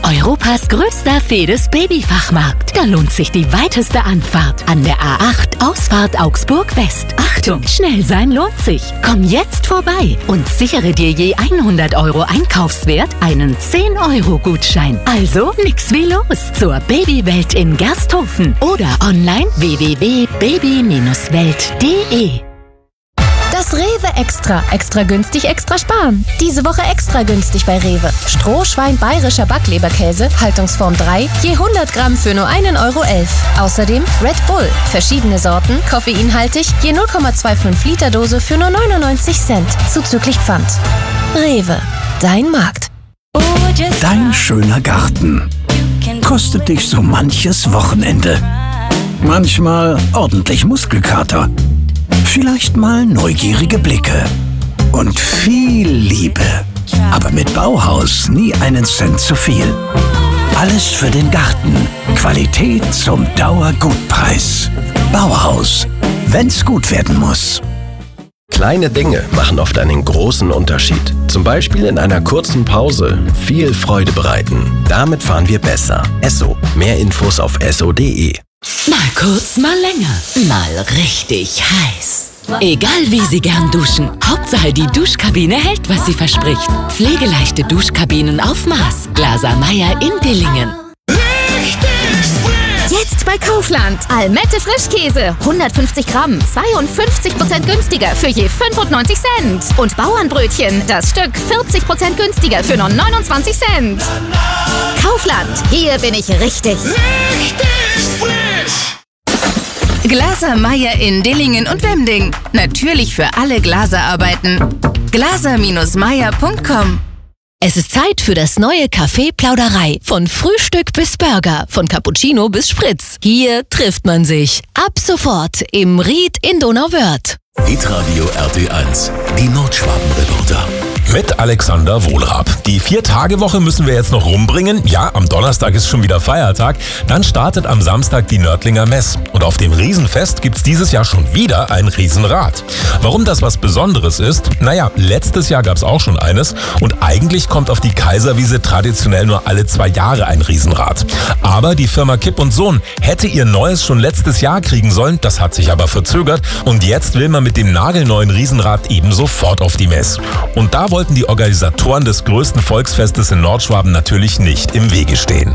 Europas größter Fedes Babyfachmarkt. Da lohnt sich die weiteste Anfahrt. An der A8 Ausfahrt Augsburg West. Achtung, schnell sein lohnt sich. Komm jetzt vorbei und sichere dir je 100 € Einkaufswert einen 10-€-Gutschein. Also nix wie los zur Babywelt in Gersthofen oder online www.baby-welt.de. Das Rewe Extra. Extra günstig, extra sparen. Diese Woche extra günstig bei Rewe. Strohschwein bayerischer Backleberkäse, Haltungsform 3, je 100 Gramm für nur 1,11 €. Außerdem Red Bull. Verschiedene Sorten, koffeinhaltig, je 0,25 Liter Dose für nur 99 Cent. Zuzüglich Pfand. Rewe. Dein Markt. Dein schöner Garten kostet dich so manches Wochenende. Manchmal ordentlich Muskelkater. Vielleicht mal neugierige Blicke und viel Liebe. Aber mit Bauhaus nie einen Cent zu viel. Alles für den Garten. Qualität zum Dauergutpreis. Bauhaus. Wenn's gut werden muss. Kleine Dinge machen oft einen großen Unterschied. Zum Beispiel in einer kurzen Pause viel Freude bereiten. Damit fahren wir besser. Esso. Mehr Infos auf esso.de. Mal kurz, mal länger. Mal richtig heiß. Egal wie Sie gern duschen, Hauptsache die Duschkabine hält, was sie verspricht. Pflegeleichte Duschkabinen auf Maß. Glaser Meyer in Dillingen. Jetzt bei Kaufland. Almette Frischkäse. 150 Gramm. 52% günstiger für je 95 Cent. Und Bauernbrötchen. Das Stück 40% günstiger für nur 29 Cent. Kaufland. Hier bin ich richtig. Glaser Meyer in Dillingen und Wemding. Natürlich für alle Glaserarbeiten. glaser-meyer.com. Es ist Zeit für das neue Café Plauderei. Von Frühstück bis Burger, von Cappuccino bis Spritz. Hier trifft man sich. Ab sofort im Ried in Donauwörth. Hitradio RT1, die Nordschwaben-Reporter. Mit Alexander Wohlrab. Die 4-Tage-Woche müssen wir jetzt noch rumbringen. Ja, am Donnerstag ist schon wieder Feiertag. Dann startet am Samstag die Nördlinger Mess. Und auf dem Riesenfest gibt's dieses Jahr schon wieder ein Riesenrad. Warum das was Besonderes ist? Naja, letztes Jahr gab's auch schon eines. Und eigentlich kommt auf die Kaiserwiese traditionell nur alle 2 Jahre ein Riesenrad. Aber die Firma Kipp & Sohn hätte ihr neues schon letztes Jahr kriegen sollen. Das hat sich aber verzögert. Und jetzt will man mit dem nagelneuen Riesenrad eben sofort auf die Mess. Und da wollten die Organisatoren des größten Volksfestes in Nordschwaben natürlich nicht im Wege stehen.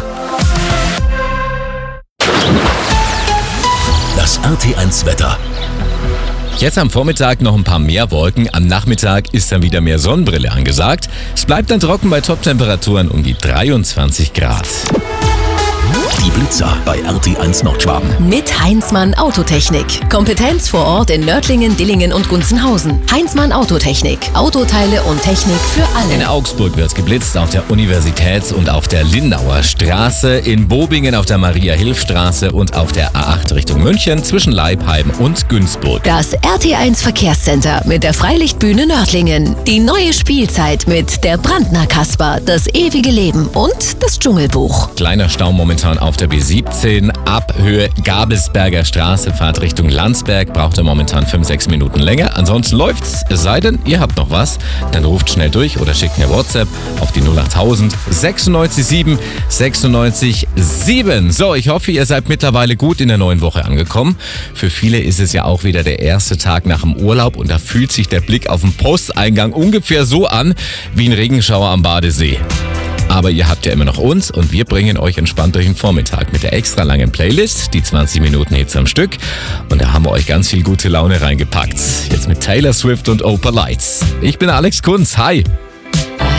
Das RT1 Wetter. Jetzt am Vormittag noch ein paar mehr Wolken, am Nachmittag ist dann wieder mehr Sonnenbrille angesagt. Es bleibt dann trocken bei Toptemperaturen um die 23 Grad. Die Blitzer bei RT1 Nordschwaben. Mit Heinzmann Autotechnik. Kompetenz vor Ort in Nördlingen, Dillingen und Gunzenhausen. Heinzmann Autotechnik. Autoteile und Technik für alle. In Augsburg wird geblitzt auf der Universitäts- und auf der Lindauer Straße, in Bobingen auf der Maria-Hilf-Straße und auf der A8 Richtung München zwischen Leipheim und Günzburg. Das RT1 Verkehrscenter mit der Freilichtbühne Nördlingen. Die neue Spielzeit mit der Brandner Kasper, das ewige Leben und das Dschungelbuch. Kleiner Stau momentan auf der B17, ab Höhe Gabelsberger Straße, Fahrt Richtung Landsberg, braucht ihr momentan 5-6 Minuten länger. Ansonsten läuft's, es sei denn, ihr habt noch was, dann ruft schnell durch oder schickt mir WhatsApp auf die 08000 96 7 96 7. So, ich hoffe, ihr seid mittlerweile gut in der neuen Woche angekommen. Für viele ist es ja auch wieder der erste Tag nach dem Urlaub und da fühlt sich der Blick auf den Posteingang ungefähr so an wie ein Regenschauer am Badesee. Aber ihr habt ja immer noch uns und wir bringen euch entspannt durch den Vormittag mit der extra langen Playlist, die 20 Minuten Hits am Stück. Und da haben wir euch ganz viel gute Laune reingepackt. Jetzt mit Taylor Swift und Opal Lights. Ich bin Alex Kunz. Hi!